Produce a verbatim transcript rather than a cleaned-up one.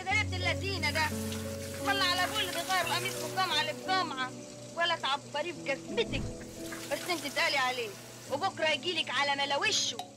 كده ليه ابن اللذينه ده؟ والله على ابوه اللي بيغير القميص من الجمعه للجمعه، ولا تعبريه في جزمتك. بس انت تقالي عليه وبكره يجيلك على ملاوشه.